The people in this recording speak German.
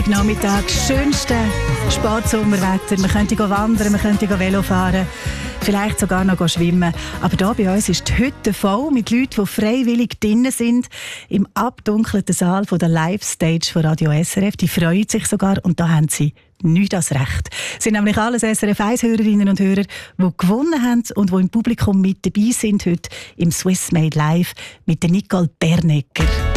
Nachmittag, schönste Sportsommerwetter. Man könnte wandern, man könnte Velo fahren, vielleicht sogar noch schwimmen. Aber hier bei uns ist die Hütte voll mit Leuten, die freiwillig drinnen sind, im abdunkelten Saal von der Live-Stage von Radio SRF. Die freuen sich sogar und da haben sie nichts als Recht. Es sind nämlich alles SRF 1-Hörerinnen und Hörer, die gewonnen haben und die im Publikum mit dabei sind heute im Swiss Made Live mit der Nicole Bernecker.